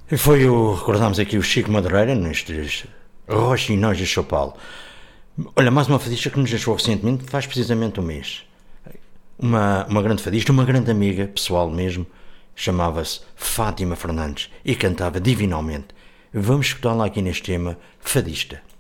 Recordámos aqui o Chico Madureira nestes Roxinóis de São Paulo. Olha, mais uma fadista que nos deixou recentemente, faz precisamente um mês. Uma grande fadista, uma grande amiga, pessoal mesmo, chamava-se Fátima Fernandes e cantava divinalmente. Vamos escutá-la aqui neste tema Fadista.